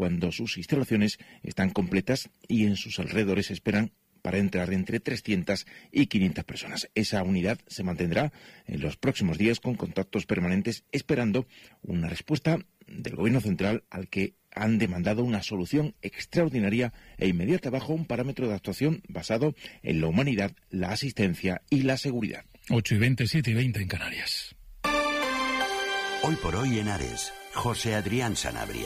cuando sus instalaciones están completas y en sus alrededores esperan para entrar entre 300 y 500 personas. Esa unidad se mantendrá en los próximos días con contactos permanentes, esperando una respuesta del Gobierno central al que han demandado una solución extraordinaria e inmediata bajo un parámetro de actuación basado en la humanidad, la asistencia y la seguridad. 8:20, 7:20 en Canarias. Hoy por hoy en Ares, José Adrián Sanabria.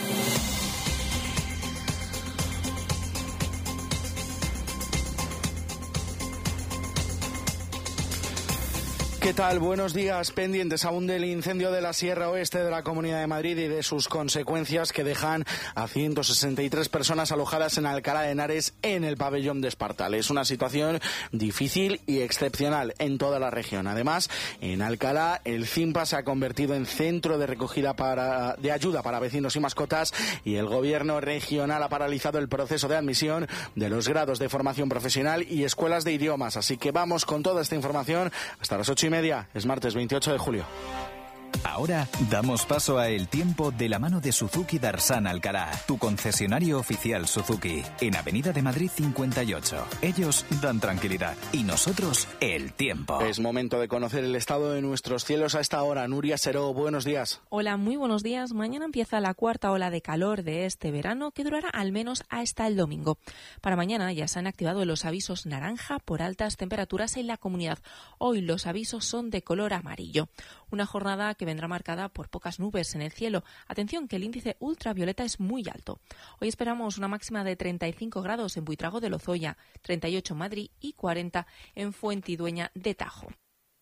¿Qué tal? Buenos días. Pendientes aún del incendio de la Sierra Oeste de la Comunidad de Madrid y de sus consecuencias que dejan a 163 personas alojadas en Alcalá de Henares en el pabellón de Espartal. Es una situación difícil y excepcional en toda la región. Además, en Alcalá el CIMPA se ha convertido en centro de recogida de ayuda para vecinos y mascotas y el Gobierno regional ha paralizado el proceso de admisión de los grados de formación profesional y escuelas de idiomas. Así que vamos con toda esta información hasta las 8:30. Es martes 28 de julio. Ahora damos paso a El Tiempo de la mano de Suzuki Darsan Alcalá, tu concesionario oficial Suzuki, en Avenida de Madrid 58. Ellos dan tranquilidad y nosotros el tiempo. Es momento de conocer el estado de nuestros cielos a esta hora. Nuria Seró, buenos días. Hola, muy buenos días. Mañana empieza la cuarta ola de calor de este verano que durará al menos hasta el domingo. Para mañana ya se han activado los avisos naranja por altas temperaturas en la comunidad. Hoy los avisos son de color amarillo. Una jornada que vendrá marcada por pocas nubes en el cielo. Atención que el índice ultravioleta es muy alto. Hoy esperamos una máxima de 35 grados en Buitrago de Lozoya, 38 en Madrid y 40 en Fuentidueña de Tajo.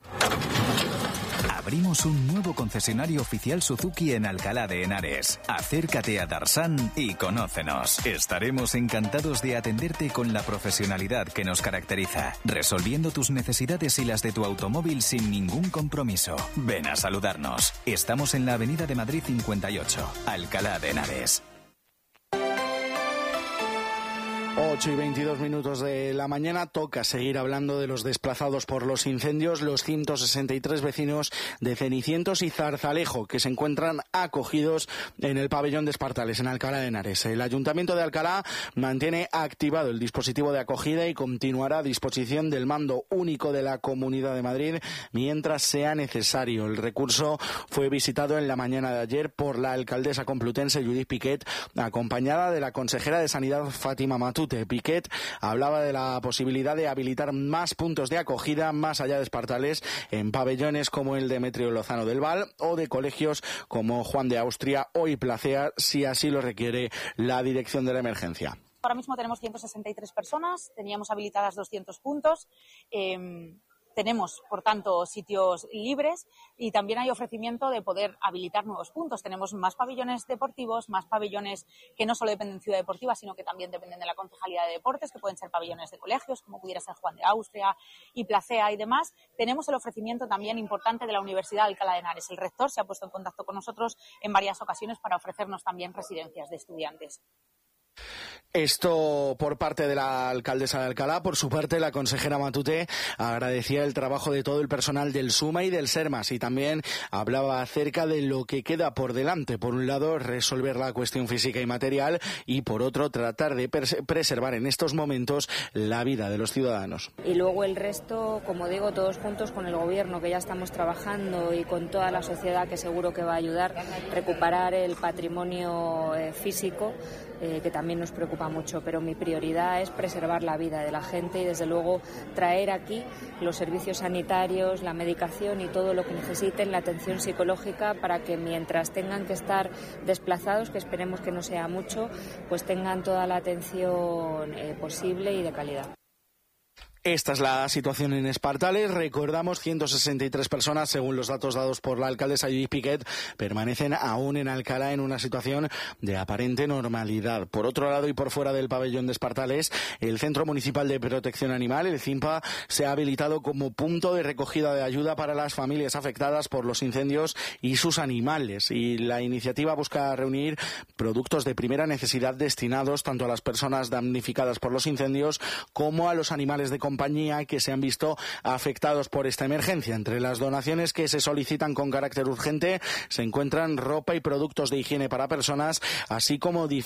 Abrimos un nuevo concesionario oficial Suzuki en Alcalá de Henares. Acércate a Darsan y conócenos. Estaremos encantados de atenderte con la profesionalidad que nos caracteriza, resolviendo tus necesidades y las de tu automóvil sin ningún compromiso. Ven a saludarnos. Estamos en la Avenida de Madrid 58, Alcalá de Henares. 8:22 de la mañana, toca seguir hablando de los desplazados por los incendios, los 163 vecinos de Cenicientos y Zarzalejo que se encuentran acogidos en el pabellón de Espartales, en Alcalá de Henares. El Ayuntamiento de Alcalá mantiene activado el dispositivo de acogida y continuará a disposición del Mando Único de la Comunidad de Madrid mientras sea necesario. El recurso fue visitado en la mañana de ayer por la alcaldesa complutense Judith Piquet, acompañada de la consejera de Sanidad Fátima Matute. Piquet hablaba de la posibilidad de habilitar más puntos de acogida más allá de Espartales en pabellones como el Demetrio Lozano del Val o de colegios como Juan de Austria o Iplacea, si así lo requiere la dirección de la emergencia. Ahora mismo tenemos 163 personas, teníamos habilitadas 200 puntos. Tenemos, por tanto, sitios libres y también hay ofrecimiento de poder habilitar nuevos puntos. Tenemos más pabellones deportivos, más pabellones que no solo dependen de Ciudad Deportiva, sino que también dependen de la Concejalía de Deportes, que pueden ser pabellones de colegios, como pudiera ser Juan de Austria, Iplacea y demás. Tenemos el ofrecimiento también importante de la Universidad de Alcalá de Henares. El rector se ha puesto en contacto con nosotros en varias ocasiones para ofrecernos también residencias de estudiantes. Esto por parte de la alcaldesa de Alcalá. Por su parte, la consejera Matute agradecía el trabajo de todo el personal del SUMA y del SERMAS y también hablaba acerca de lo que queda por delante. Por un lado, resolver la cuestión física y material y por otro, tratar de preservar en estos momentos la vida de los ciudadanos. Y luego el resto, como digo, todos juntos con el Gobierno, que ya estamos trabajando, y con toda la sociedad, que seguro que va a ayudar a recuperar el patrimonio físico, que también nos preocupa mucho, pero mi prioridad es preservar la vida de la gente y desde luego traer aquí los servicios sanitarios, la medicación y todo lo que necesiten, la atención psicológica, para que mientras tengan que estar desplazados, que esperemos que no sea mucho, pues tengan toda la atención posible y de calidad. Esta es la situación en Espartales. Recordamos, 163 personas, según los datos dados por la alcaldesa Judith Piquet, permanecen aún en Alcalá en una situación de aparente normalidad. Por otro lado y por fuera del pabellón de Espartales, el Centro Municipal de Protección Animal, el CIMPA, se ha habilitado como punto de recogida de ayuda para las familias afectadas por los incendios y sus animales. Y la iniciativa busca reunir productos de primera necesidad destinados tanto a las personas damnificadas por los incendios como a los animales de compañía compañía que se han visto afectados por esta emergencia. Entre las donaciones que se solicitan con carácter urgente se encuentran ropa y productos de higiene para personas, así como